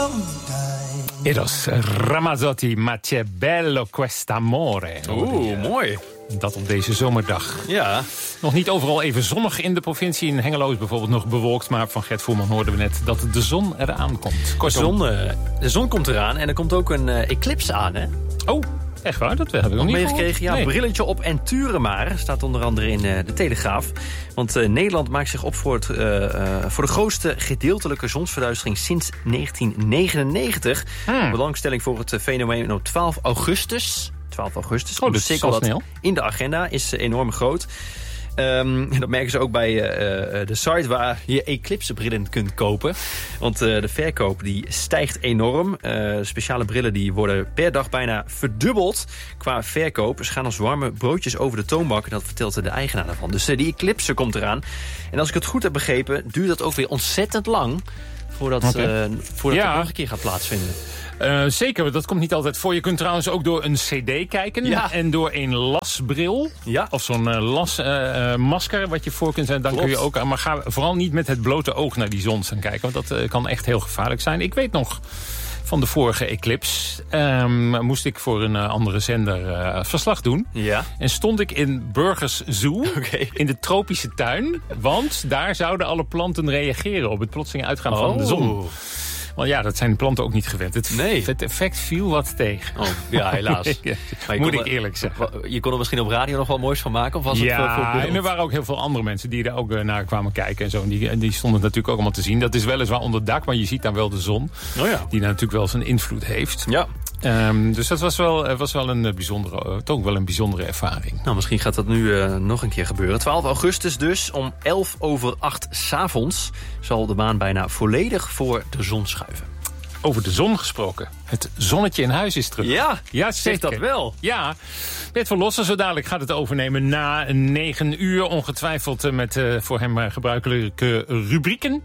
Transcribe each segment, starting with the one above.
Eros Ramazzotti, ma c'è bello quest'amore. Mooi. Dat op deze zomerdag. Ja. Nog niet overal even zonnig in de provincie. In Hengelo is bijvoorbeeld nog bewolkt. Maar van Gert Voerman hoorden we net dat de zon eraan komt. Kortom. De zon komt eraan en er komt ook een eclipse aan, hè? Oh, echt waar? Dat heb ik nog niet meegekregen. Ja, nee. Brilletje op en turen maar. Staat onder andere in de Telegraaf. Want Nederland maakt zich op voor de grootste gedeeltelijke zonsverduistering sinds 1999. Belangstelling voor het fenomeen op 12 augustus. Oh, dat is al snel. In de agenda is enorm groot. Dat merken ze ook bij de site waar je eclipsebrillen kunt kopen. Want de verkoop die stijgt enorm. Speciale brillen die worden per dag bijna verdubbeld qua verkoop. Ze gaan als warme broodjes over de toonbank. En dat vertelt de eigenaar daarvan. Dus die eclipse komt eraan. En als ik het goed heb begrepen, duurt dat ook weer ontzettend lang voordat het nog een keer gaat plaatsvinden. Zeker, dat komt niet altijd voor. Je kunt trouwens ook door een cd kijken. Ja. En door een lasbril. Ja. Of zo'n lasmasker wat je voor kunt zetten. Dan kun je ook, maar ga vooral niet met het blote oog naar die zon staan kijken. Want dat kan echt heel gevaarlijk zijn. Ik weet nog van de vorige eclipse. Moest ik voor een andere zender verslag doen. Ja. En stond ik in Burgers Zoo. In de tropische tuin. Want daar zouden alle planten reageren op het plotseling uitgaan van de zon. Want ja, dat zijn de planten ook niet gewend. Het effect viel wat tegen. Oh, ja, helaas. Moet ik eerlijk zeggen. Je kon er misschien op radio nog wel moois van maken? Of was het voor beeld? En er waren ook heel veel andere mensen die er ook naar kwamen kijken. En zo. En die stonden het natuurlijk ook allemaal te zien. Dat is weliswaar onder dak, maar je ziet dan wel de zon. Oh ja. Die natuurlijk wel zijn invloed heeft. Ja. Dus dat was wel een bijzondere ervaring. Nou, misschien gaat dat nu nog een keer gebeuren. 12 augustus dus, om 7:11 'avonds... zal de maan bijna volledig voor de zon schuiven. Over de zon gesproken. Het zonnetje in huis is terug. Ja, zeg dat wel. Ja, Bert van Lossen, zo dadelijk gaat het overnemen na 9 uur. Ongetwijfeld met voor hem gebruikelijke rubrieken.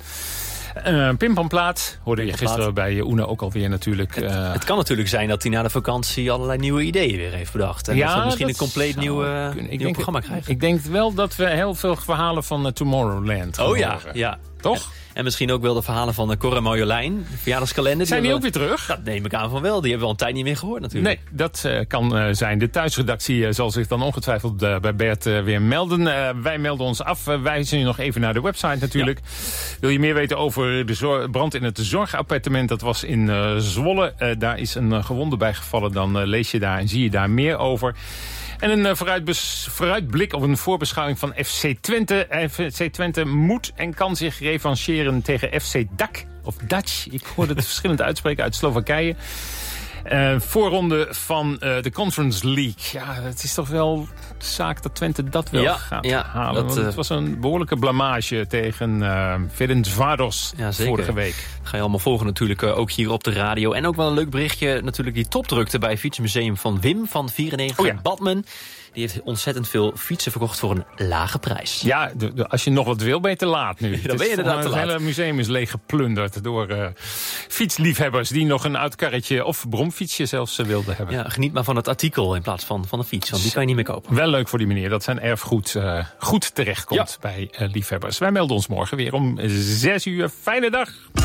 Pimpamplaat hoorde je gisteren bij Oena ook alweer natuurlijk. Het kan natuurlijk zijn dat hij na de vakantie allerlei nieuwe ideeën weer heeft bedacht. En dat we misschien een compleet nieuw programma krijgen. Ik denk wel dat we heel veel verhalen van Tomorrowland gaan horen. Ja. Toch? En misschien ook wel de verhalen van Cor en Marjolein. De verjaardagskalender. Zijn die ook weer terug? Dat neem ik aan van wel. Die hebben we al een tijd niet meer gehoord natuurlijk. Nee, dat kan zijn. De thuisredactie zal zich dan ongetwijfeld bij Bert weer melden. Wij melden ons af. Wij zien nog even naar de website natuurlijk. Ja. Wil je meer weten over de brand in het zorgappartement? Dat was in Zwolle. Daar is een gewonde bij gevallen. Dan lees je daar en zie je daar meer over. En een vooruitblik of een voorbeschouwing van FC Twente. FC Twente moet en kan zich revancheren tegen FC Dak. Of Dutch, ik hoorde het verschillend uitspreken uit Slowakije. Voorronde van de Conference League. Ja, het is toch wel zaak dat Twente dat wel gaat halen. Het was een behoorlijke blamage tegen Ferencváros vorige week. Dat ga je allemaal volgen natuurlijk ook hier op de radio. En ook wel een leuk berichtje natuurlijk die topdrukte bij Fietsmuseum van Wim van 94 Badman. Die heeft ontzettend veel fietsen verkocht voor een lage prijs. Ja, als je nog wat wil, ben je te laat nu. Dan ben je inderdaad te laat. Het hele museum is leeg geplunderd door fietsliefhebbers die nog een oud karretje of bromfietsje zelfs wilden hebben. Ja, geniet maar van het artikel in plaats van de fiets, want die kan je niet meer kopen. Wel leuk voor die meneer dat zijn erfgoed goed terechtkomt bij liefhebbers. Wij melden ons morgen weer om 6 uur. Fijne dag!